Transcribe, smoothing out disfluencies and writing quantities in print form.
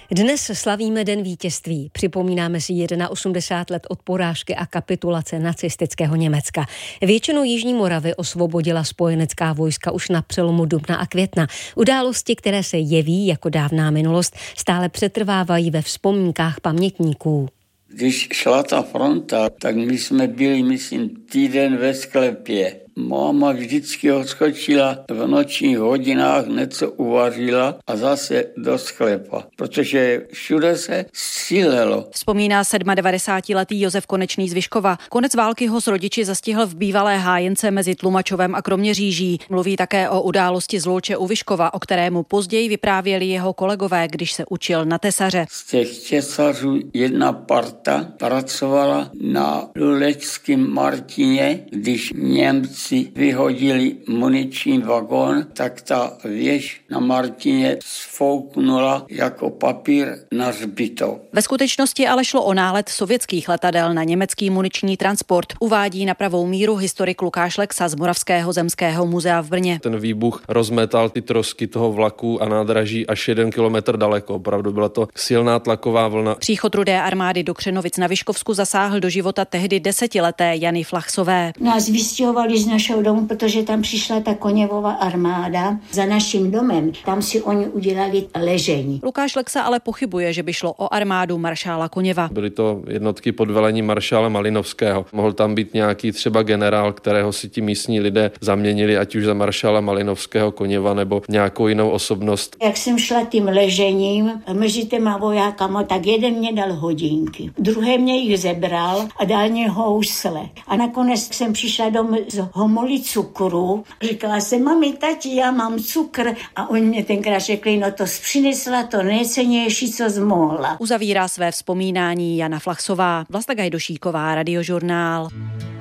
Dnes slavíme Den vítězství. Připomínáme si 81 let od porážky a kapitulace nacistického Německa. Většinu Jižní Moravy osvobodila spojenecká vojska už na přelomu dubna a května. Události, které se jeví jako dávná minulost, stále přetrvávají ve vzpomínkách pamětníků. Když šla ta fronta, tak my jsme byli, myslím, týden ve sklepě. Máma vždycky odskočila v nočních hodinách, něco uvařila a zase do sklepa, protože všude se střílelo. Vzpomíná 97letý Josef Konečný z Vyškova. Konec války ho s rodiči zastihl v bývalé hájence mezi Tlumačovem a Kroměříží. Mluví také o události z Louče u Vyškova, o kterému později vyprávěli jeho kolegové, když se učil na tesaře. Z těch tesařů jedna parta pracovala na Lulečském Martině, když Němci vyhodili muniční vagón, tak ta věž na Martině sfouknula jako papír na hřbitov. Ve skutečnosti ale šlo o nálet sovětských letadel na německý muniční transport, uvádí na pravou míru historik Lukáš Lexa z Moravského zemského muzea v Brně. Ten výbuch rozmetal ty trosky toho vlaku a nádraží až 1 kilometr daleko. Opravdu byla to silná tlaková vlna. Příchod Rudé armády do Křenovic na Vyškovsku zasáhl do života tehdy 10leté Jany Flachsové. Nás vystěhovali z našeho domu, protože tam přišla ta Koněvova armáda za naším domem. Tam si oni udělali ležení. Lukáš Lexa ale pochybuje, že by šlo o armádu maršála Koněva. Byly to jednotky pod velením maršála Malinovského. Mohl tam být nějaký třeba generál, kterého si ti místní lidé zaměnili, ať už za maršála Malinovského Koněva nebo nějakou jinou osobnost. Jak jsem šla tím ležením mezi těma vojákama, tak jeden mě dal hodinky, druhý mě jich zebral a dal mě housle. A nakonec jsem přišla domů z homolí cukru. Říkala jsem, mami, tati, já mám cukr. A oni mě tenkrát řekli, no to přinesla to nejcennější, co zmohla. Uzavírá své vzpomínání Jana Flachsová. Vlasta Gajdošíková, Radiožurnál.